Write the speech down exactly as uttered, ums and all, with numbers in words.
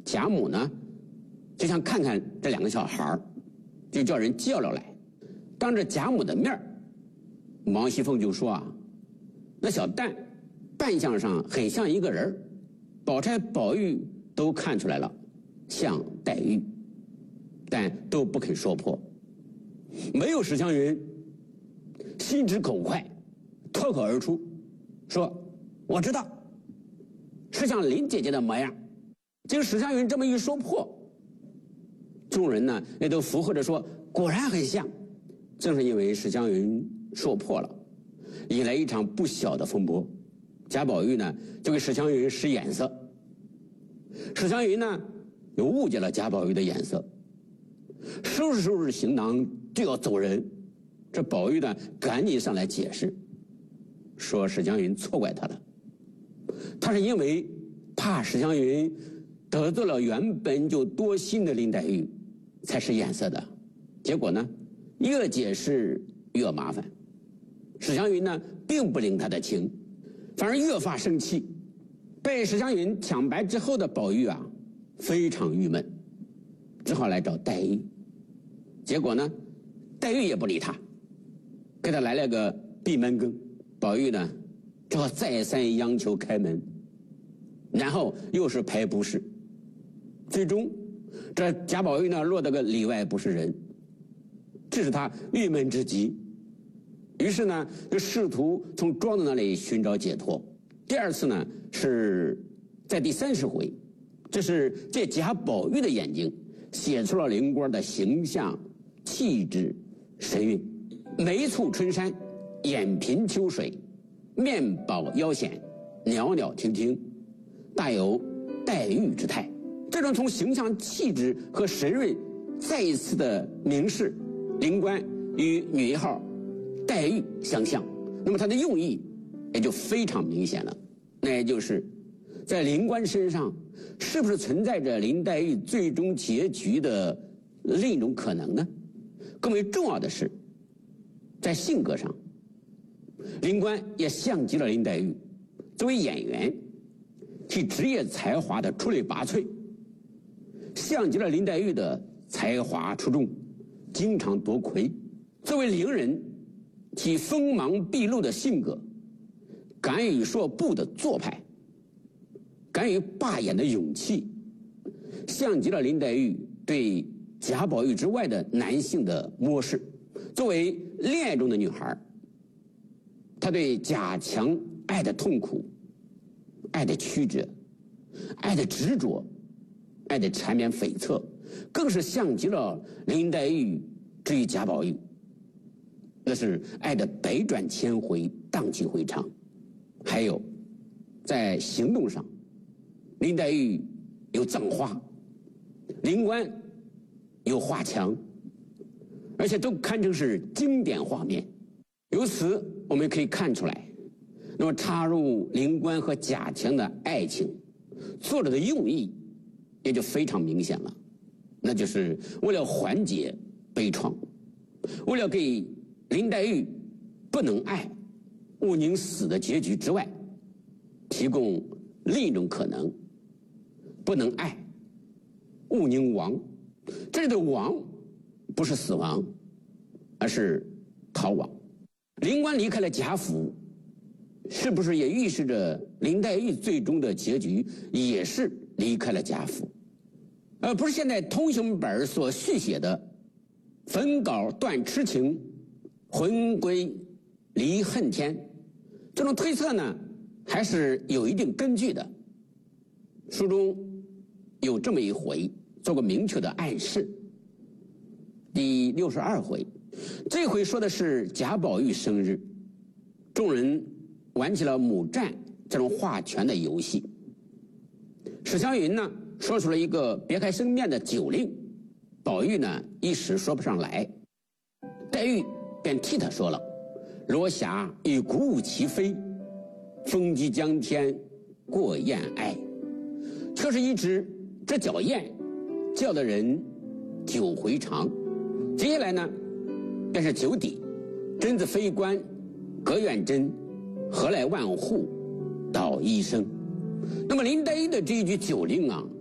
贾母呢就想看看这两个小孩，就叫人叫了来。当着贾母的面，王熙凤就说啊，那小旦扮相上很像一个人，宝钗、宝玉都看出来了，像黛玉，但都不肯说破。没有史湘云心直口快，脱口而出说：“我知道，是像林姐姐的模样。”结果史湘云这么一说破，众人呢也都附和着说：“果然很像。”正是因为史湘云说破了，引来一场不小的风波。贾宝玉呢就给史湘云使眼色，史湘云呢又误解了贾宝玉的眼色，收拾收拾行囊就要走人。这宝玉呢赶紧上来解释，说史湘云错怪他了，他是因为怕史湘云得罪了原本就多心的林黛玉才使眼色的。结果呢越解释越麻烦，史湘云呢并不领他的情，反而越发生气。被史湘云抢白之后的宝玉啊非常郁闷，只好来找黛玉。结果呢黛玉也不理他，给他来了个闭门羹。宝玉呢只好再三央求开门，然后又是排不是，最终这贾宝玉呢落得个里外不是人，这是他郁闷之极。于是呢就试图从庄子那里寻找解脱。第二次呢是在第三十回，这是借贾宝玉的眼睛写出了灵官的形象、气质、神韵。眉蹙春山，眼颦秋水，面饱腰显，袅袅婷婷，大有黛玉之态。这种从形象、气质和神韵再一次的明示灵官与女一号黛玉相像，那么它的用意也就非常明显了，那也就是在灵官身上是不是存在着林黛玉最终结局的另一种可能呢？更为重要的是，在性格上，灵官也像极了林黛玉。作为演员，其职业才华的出类拔萃，像极了林黛玉的才华出众，经常夺魁。作为伶人，其锋芒毕露的性格，敢于说不的做派，敢于罢演的勇气，像极了林黛玉对贾宝玉之外的男性的漠视。作为恋爱中的女孩，她对贾强爱的痛苦，爱的曲折，爱的执着，爱的缠绵悱恻，更是像极了林黛玉之于贾宝玉，那是爱的百转千回，荡气回肠。还有在行动上，林黛玉有葬花，灵官有画墙，而且都堪称是经典画面。由此我们可以看出来，那么插入灵官和贾强的爱情，作者的用意也就非常明显了，那就是为了缓解悲怆，为了给林黛玉不能爱、勿宁死的结局之外，提供另一种可能：不能爱、勿宁亡。这里的亡不是死亡，而是逃亡。灵官离开了贾府，是不是也预示着林黛玉最终的结局也是离开了贾府，而不是现在通行本所续写的焚稿断痴情，魂归离恨天？这种推测呢还是有一定根据的。书中有这么一回做过明确的暗示。第六十二回，这回说的是贾宝玉生日，众人玩起了母战这种画拳的游戏。史湘云呢说出了一个别开生面的酒令，宝玉呢一时说不上来，黛玉便替他说了：罗霞与鼓舞齐飞，风急江天过雁哀。却是一支这脚雁叫的人酒回肠。接下来呢便是酒底，针子飞官隔远针，何来万户捣医生。那么林黛玉的这一句酒令啊，